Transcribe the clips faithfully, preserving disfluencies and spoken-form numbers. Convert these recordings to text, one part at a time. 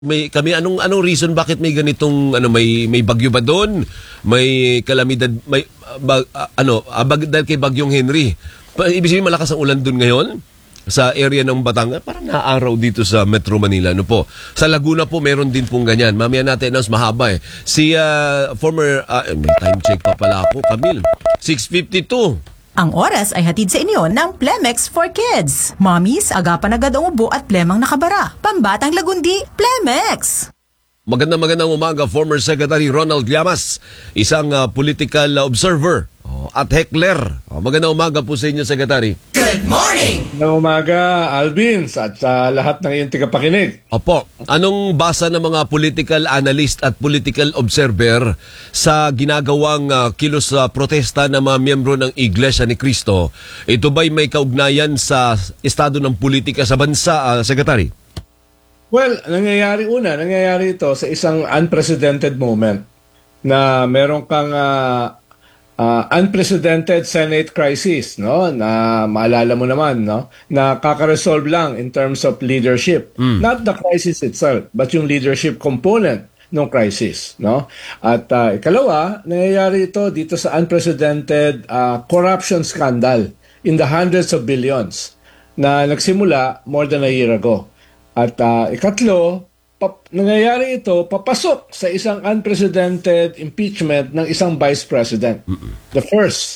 May kami anong anong reason bakit may ganitong ano may may bagyo ba doon? May kalamidad may ah, bag, ah, ano ah, bag, dahil kay bagyong Henry. Pa, ibig sabihin malakas ang ulan doon ngayon sa area ng Batangas. Parang naaraw dito sa Metro Manila ano po. Sa Laguna po meron din pong ganyan. Mamaya natin announce mahaba eh. Si uh, former uh, may time check pa pala ako, Camille. six fifty-two. Ang oras ay hatid sa inyo ng Plemex for Kids. Mommies, agapan agad ang ubo at plemang nakabara. Pambatang lagundi, Plemex! Magandang magandang umaga, former Secretary Ronald Llamas, isang uh, political observer oh, at heckler. Oh, magandang umaga po sa inyo, Secretary. Good morning! Magandang umaga, Alvin, at sa uh, lahat ng iyong tigapakinig. Opo, anong basa ng mga political analyst at political observer sa ginagawang uh, kilos uh, protesta ng mga miyembro ng Iglesia ni Cristo? Ito ba'y may kaugnayan sa estado ng politika sa bansa, uh, Secretary? Well, nangyayari una, nangyayari ito sa isang unprecedented moment na meron kang uh, uh, unprecedented Senate crisis, no? Na maalala mo naman, no? Na kaka-resolve lang in terms of leadership. Mm. Not the crisis itself, but yung leadership component ng crisis, no? At uh, ikalawa, nangyayari ito dito sa unprecedented uh, corruption scandal in the hundreds of billions na nagsimula more than a year ago. At uh, ikatlo, pap- nangyayari ito papasok sa isang unprecedented impeachment ng isang vice president. Mm-mm. The first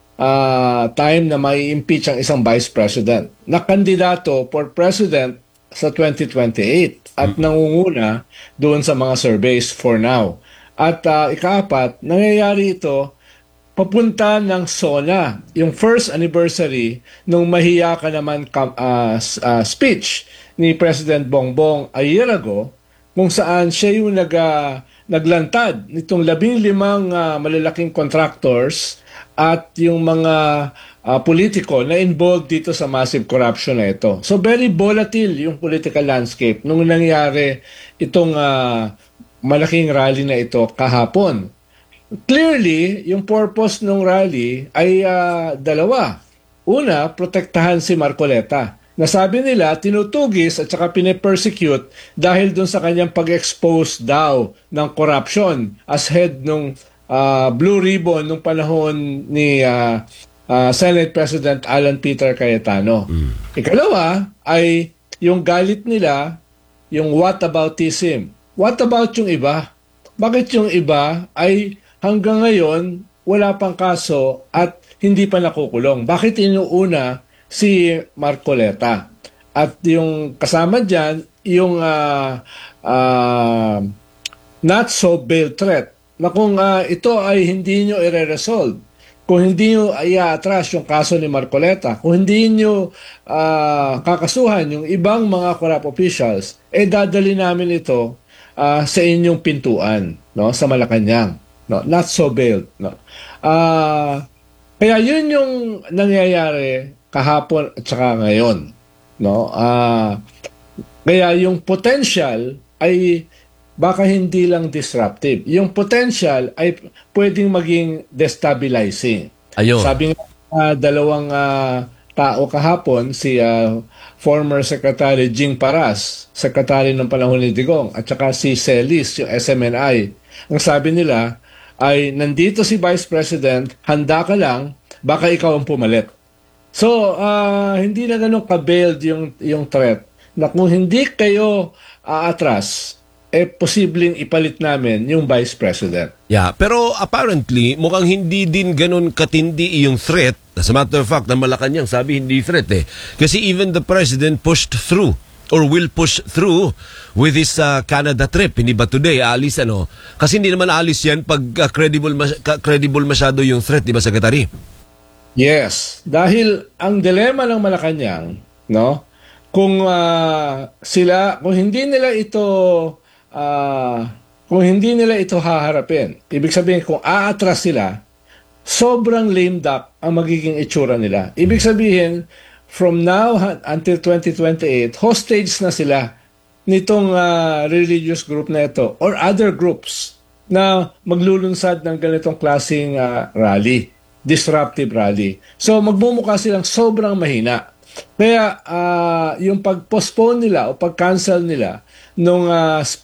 uh, time na may impeach ang isang vice president na kandidato for president sa twenty twenty-eight at mm-hmm. nangunguna doon sa mga surveys for now. At uh, ikaapat, nangyayari ito papunta ng SONA, yung first anniversary nung mahiya ka naman uh, uh, speech ni President Bongbong a year ago, kung saan siya yung nag, uh, naglantad nitong labing limang uh, malalaking contractors at yung mga uh, politiko na involved dito sa massive corruption na ito. So very volatile yung political landscape nung nangyari itong uh, malaking rally na ito kahapon. Clearly, yung purpose ng rally ay uh, dalawa. Una, protektahan si Marcoleta. Nasabi nila, tinutugis at saka pine-persecute dahil dun sa kanyang pag-expose daw ng corruption as head ng uh, Blue Ribbon nung panahon ni uh, uh, Senate President Alan Peter Cayetano. Mm. Ikalawa ay yung galit nila, yung whataboutism. What about yung iba? Bakit yung iba ay hanggang ngayon wala pang kaso at hindi pa nakukulong? Bakit inuuna si Marcoleta? At yung kasama dyan, yung uh, uh, not so bail threat, na kung uh, ito ay hindi nyo i-resolve, kung hindi nyo i-atras yung kaso ni Marcoleta, kung hindi nyo uh, kakasuhan yung ibang mga corrupt officials, eh dadali namin ito uh, sa inyong pintuan, no, sa Malacanang. No, not so bail. No. Uh, kaya yun yung nangyayari kahapon at saka ngayon, no? Ah, uh, kaya yung potential ay baka hindi lang disruptive. Yung potential ay pwedeng maging destabilizing. Ayun. Sabi nga uh, dalawang uh, tao kahapon, si uh, former Secretary Jing Paras, Secretary ng panahon ni Digong, at saka si Celis, yung S M N I. Ang sabi nila ay nandito si Vice President, handa ka lang, baka ikaw ang pumalit. So, uh, hindi na ganun ka-bailed yung, yung threat na kung hindi kayo aatras, eh posibleng ipalit namin yung Vice President. Yeah, pero apparently, mukhang hindi din ganun katindi yung threat. As a matter of fact, na Malacanang sabi hindi threat eh. Kasi even the President pushed through or will push through with his uh, Canada trip. Hindi ba today, aalis ano? Kasi hindi naman aalis yan pag uh, credible, mas- credible masyado yung threat, di ba, Secretary? Yes, dahil ang dilema ng Malacanang, no? Kung uh, sila, kung hindi nila ito uh, kung hindi nila ito haharapin, ibig sabihin kung aatras sila, sobrang lame duck ang magiging itsura nila. Ibig sabihin, from now until twenty twenty-eight, hostage na sila nitong uh, religious group na ito or other groups na maglulunsad ng ganitong klaseng uh, rally. Disruptive rally. So magmumukha silang sobrang mahina. Kaya ah, yung pag-postpone nila o pag-cancel nila nung ah,